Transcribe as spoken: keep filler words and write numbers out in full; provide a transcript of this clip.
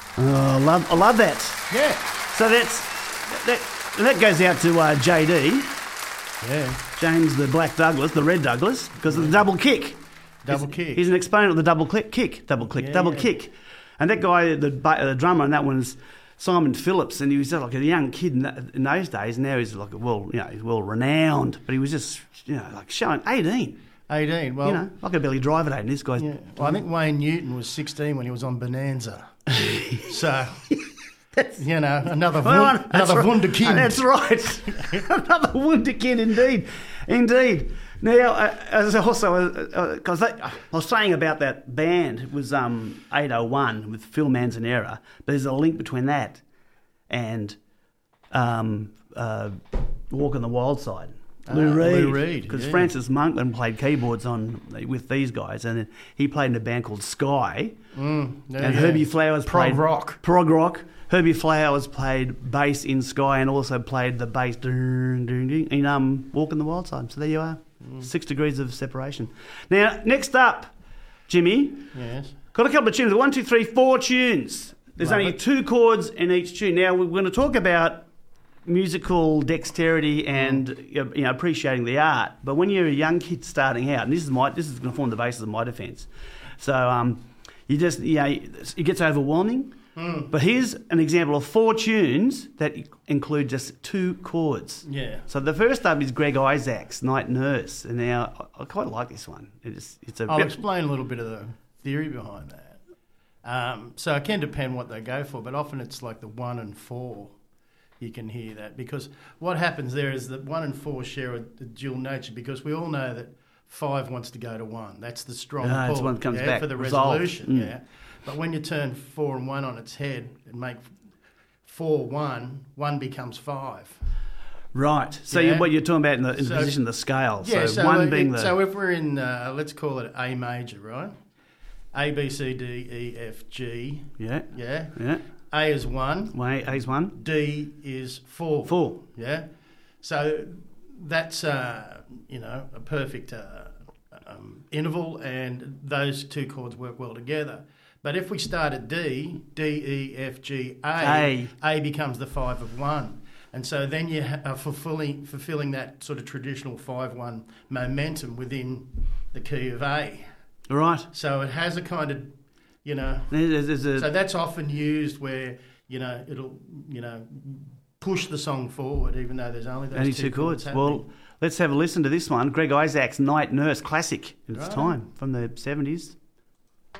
Oh, I love, I love that. Yeah. So that's that. That goes out to uh, J D. Yeah. James the Black Douglas, the Red Douglas, because of the double kick. Double he's, kick. He's an exponent of the double click, kick, double click, Yeah, double yeah. kick. And that guy, the, the drummer, and that one's Simon Phillips, and he was like a young kid in, that, in those days. Now he's like a well, you know, he's well renowned, but he was just, you know, like showing eighteen. eighteen. Well, you know, I could barely drive at eighteen. This guy's. yeah. Well, I think Wayne Newton was sixteen when he was on Bonanza. So. You know, another Well, wun- another right. wunderkind. That's right, another wunderkind indeed, indeed. Now, uh, as also because uh, I was saying about that band, it was um, eight oh one with Phil Manzanera, but there's a link between that and um, uh, Walk on the Wild Side. Lou Ah, Reed, Lou Reed, because yeah. Francis Monkland played keyboards on with these guys, and he played in a band called Sky, Mm, yeah, and yeah. Herbie Flowers Prog played rock. prog rock. Herbie Flowers played bass in Sky and also played the bass ding, ding, ding, in um, Walk on the Wild Side. So there you are, Mm. six degrees of separation. Now, next up, Jimmy, Yes. got a couple of tunes. One, two, three, four tunes. There's Love only it. two chords in each tune. Now, we're going to talk about musical dexterity and you know appreciating the art. But when you're a young kid starting out, and this is my this is going to form the basis of my defence. So um, you just you know it gets overwhelming. Mm. But here's an example of four tunes that include just two chords. Yeah. So the first up is Greg Isaac's Night Nurse, and now I I quite like this one. It's it's a I'll bit, explain a little bit of the theory behind that. Um, so it can depend what they go for, but often it's like the one and four. You can hear that because what happens there is that one and four share a, a dual nature because we all know that five wants to go to one. That's the strong Ah, pull that's one that comes yeah, back, for the resolved. resolution. Mm. Yeah, but when you turn four and one on its head and make four one, one becomes five. right. So Yeah. you, what you're talking about in the, in the So- position of the scale. Yeah, so, so, one it- being the so if we're in, uh, let's call it A major, right? A, B, C, D, E, F, G. yeah Yeah. yeah. A is one. Wait, A's one. D is four. Four. Yeah. So that's, uh, you know, a perfect uh, um, interval, and those two chords work well together. But if we start at D, D, E, F, G, A, A. A becomes the five of one. And so then you ha- are fulfilling, fulfilling that sort of traditional five one momentum within the key of A. Right. So it has a kind of, you know, There's, there's a, so that's often used where, you know, it'll, you know, push the song forward even though there's only those only two, two chords. happening. Well, let's have a listen to this one. Greg Isaac's Night Nurse, classic in its Right. time from the seventies.